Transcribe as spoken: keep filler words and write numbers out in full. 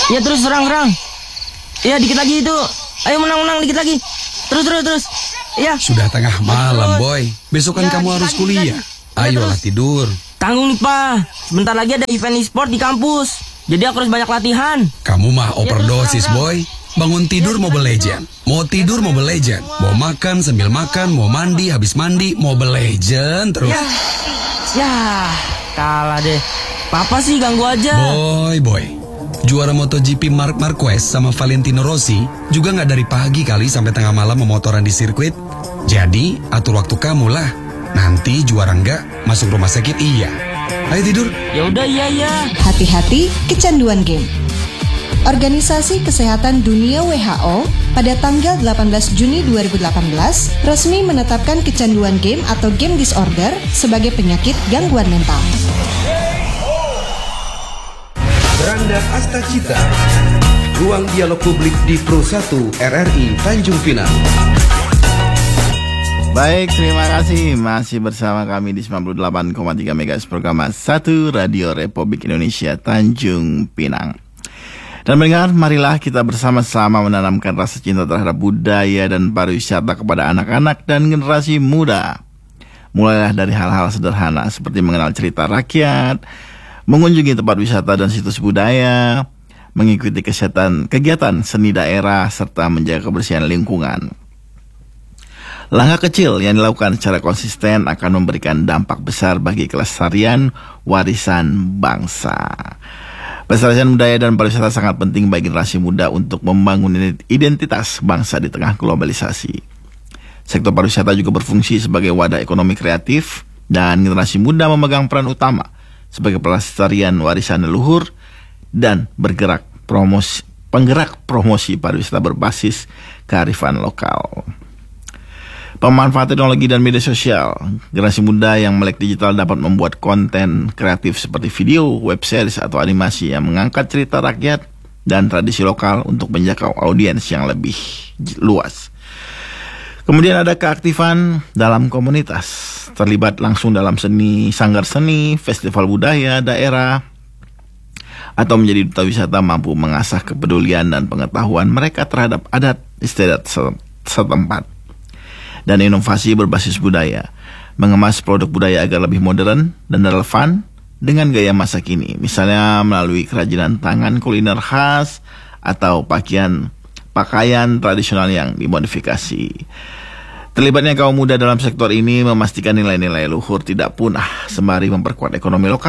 Ya terus serang serang. Ya dikit lagi itu. Ayo menang menang dikit lagi. Terus terus terus. Ya. Sudah tengah malam, boy. Besok kan Ya, kamu harus lagi, kuliah. lagi. Ya, Ayolah terus. tidur. Tanggung nih Pak. Sebentar lagi ada event e-sport di kampus. Jadi aku harus banyak latihan. Kamu mah Ya, overdosis, terus, boy. Bangun tidur Ya, Mobile gitu. Legend. Mau tidur Mobile Legend. Mau makan sambil makan, mau mandi habis mandi Mobile Legend terus. Ya. Ya, kalah deh. Papa sih ganggu aja. Boy, boy. Juara MotoGP Marc Marquez sama Valentino Rossi juga nggak dari pagi kali sampai tengah malam memotoran di sirkuit. Jadi, atur waktu kamu lah. Nanti juara nggak, masuk rumah sakit iya. Ayo tidur. Ya udah iya iya. Hati-hati kecanduan game. Organisasi Kesehatan Dunia W H O pada tanggal delapan belas Juni dua ribu delapan belas resmi menetapkan kecanduan game atau game disorder sebagai penyakit gangguan mental. Rangga Astacita, ruang dialog publik di Pro satu R R I Tanjung Pinang. Baik, terima kasih masih bersama kami di sembilan puluh delapan koma tiga MHz program satu Radio Republik Indonesia Tanjung Pinang. Dan mendengar, marilah kita bersama-sama menanamkan rasa cinta terhadap budaya dan pariwisata kepada anak-anak dan generasi muda. Mulailah dari hal-hal sederhana seperti mengenal cerita rakyat, mengunjungi tempat wisata dan situs budaya, mengikuti kegiatan, kegiatan seni daerah, serta menjaga kebersihan lingkungan. Langkah kecil yang dilakukan secara konsisten akan memberikan dampak besar bagi kelestarian warisan bangsa. Pelestarian budaya dan pariwisata sangat penting bagi generasi muda untuk membangun identitas bangsa di tengah globalisasi. Sektor pariwisata juga berfungsi sebagai wadah ekonomi kreatif dan generasi muda memegang peran utama sebagai pelestarian warisan leluhur dan bergerak promosi, penggerak promosi pariwisata berbasis kearifan lokal. Pemanfaatan teknologi dan media sosial. Generasi muda yang melek digital dapat membuat konten kreatif seperti video, web series, atau animasi yang mengangkat cerita rakyat dan tradisi lokal untuk menjangkau audiens yang lebih luas. Kemudian ada keaktifan dalam komunitas. Terlibat langsung dalam seni, sanggar seni, festival budaya, daerah, atau menjadi duta wisata mampu mengasah kepedulian dan pengetahuan mereka terhadap adat istiadat setempat. Dan inovasi berbasis budaya, mengemas produk budaya agar lebih modern dan relevan dengan gaya masa kini, misalnya melalui kerajinan tangan kuliner khas atau pakaian pakaian tradisional yang dimodifikasi. Terlibatnya kaum muda dalam sektor ini memastikan nilai-nilai luhur tidak punah sembari memperkuat ekonomi lokal